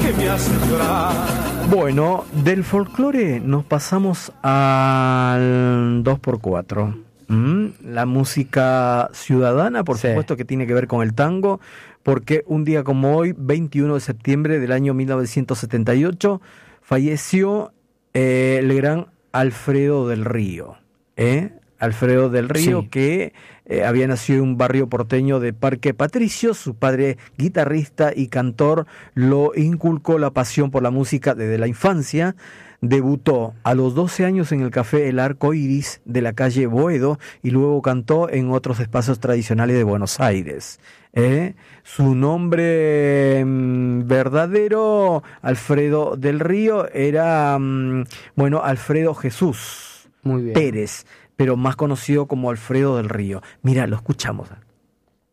que me hace llorar. Bueno, del folclore nos pasamos al 2x4. La música ciudadana, por supuesto que tiene que ver con el tango, porque un día como hoy, 21 de septiembre del año 1978, falleció el gran Alfredo del Río. Alfredo del Río, sí, que había nacido en un barrio porteño de Parque Patricios. Su padre, guitarrista y cantor, lo inculcó la pasión por la música desde la infancia. Debutó a los 12 años en el Café El Arco Iris de la calle Boedo y luego cantó en otros espacios tradicionales de Buenos Aires. Su nombre verdadero, Alfredo del Río, era Alfredo Jesús Pérez, pero más conocido como Alfredo del Río. Mira, lo escuchamos.